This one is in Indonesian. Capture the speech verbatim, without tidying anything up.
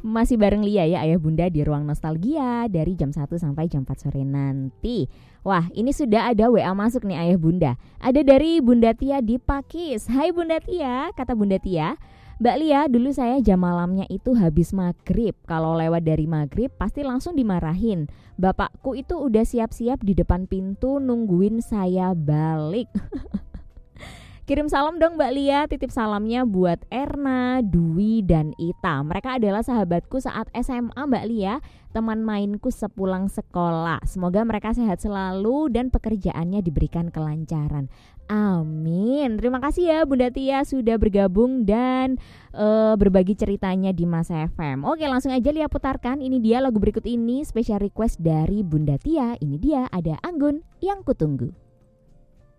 Masih bareng Lia ya, Ayah Bunda di Ruang Nostalgia dari jam satu sampai jam empat sore nanti. Wah, ini sudah ada W A masuk nih Ayah Bunda. Ada dari Bunda Tia di Pakis. Hai Bunda Tia, kata Bunda Tia, Mbak Lia, dulu saya jam malamnya itu habis maghrib. Kalau lewat dari maghrib pasti langsung dimarahin. Bapakku itu udah siap-siap di depan pintu nungguin saya balik. Kirim salam dong Mbak Lia, titip salamnya buat Erna, Dwi, dan Ita. Mereka adalah sahabatku saat S M A Mbak Lia, teman mainku sepulang sekolah. Semoga mereka sehat selalu dan pekerjaannya diberikan kelancaran. Amin. Terima kasih ya Bunda Tia sudah bergabung dan uh, berbagi ceritanya di Masa F M. Oke, langsung aja Lia putarkan. Ini dia lagu berikut ini, special request dari Bunda Tia. Ini dia, ada Anggun yang Kutunggu.